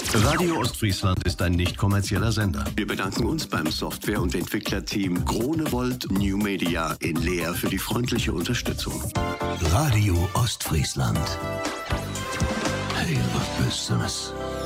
Radio Ostfriesland ist ein nicht kommerzieller Sender. Wir bedanken uns beim Software- und Entwicklerteam Gronewold New Media in Leer für die freundliche Unterstützung. Radio Ostfriesland. Heel wat besonders.